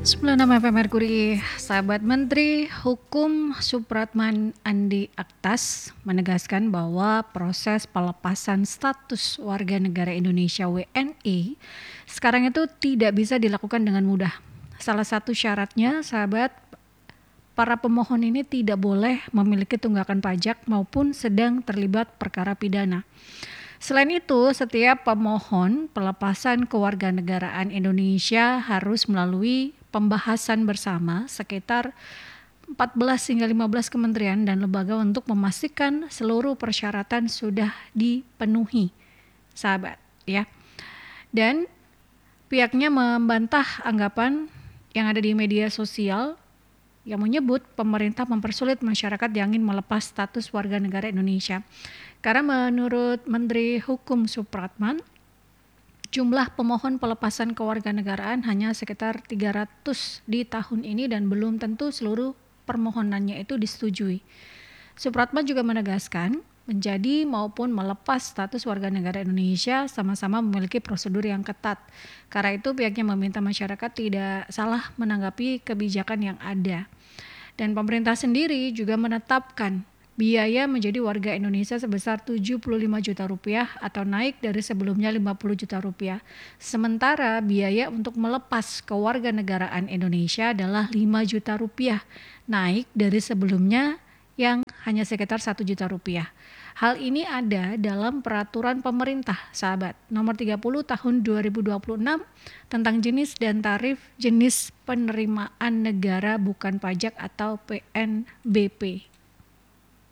96 FM Merkuri, sahabat Menteri Hukum Supratman Andi Aktas menegaskan bahwa proses pelepasan status warga negara Indonesia WNI sekarang itu tidak bisa dilakukan dengan mudah. Salah satu syaratnya, sahabat, para pemohon ini tidak boleh memiliki tunggakan pajak maupun sedang terlibat perkara pidana. Selain itu, setiap pemohon pelepasan kewarganegaraan Indonesia harus melalui pembahasan bersama sekitar 14 hingga 15 kementerian dan lembaga untuk memastikan seluruh persyaratan sudah dipenuhi, sahabat, ya. Dan pihaknya membantah anggapan yang ada di media sosial yang menyebut pemerintah mempersulit masyarakat yang ingin melepas status warga negara Indonesia. Karena menurut Menteri Hukum Supratman, jumlah pemohon pelepasan kewarganegaraan hanya sekitar 300 di tahun ini dan belum tentu seluruh permohonannya itu disetujui. Supratman juga menegaskan, menjadi maupun melepas status warga negara Indonesia sama-sama memiliki prosedur yang ketat. Karena itu pihaknya meminta masyarakat tidak salah menanggapi kebijakan yang ada. Dan pemerintah sendiri juga menetapkan biaya menjadi warga Indonesia sebesar 75 juta rupiah atau naik dari sebelumnya 50 juta rupiah. Sementara biaya untuk melepas kewarganegaraan Indonesia adalah 5 juta rupiah, naik dari sebelumnya yang hanya sekitar 1 juta rupiah. Hal ini ada dalam peraturan pemerintah, sahabat, nomor 30 tahun 2026 tentang jenis dan tarif jenis penerimaan negara bukan pajak atau PNBP.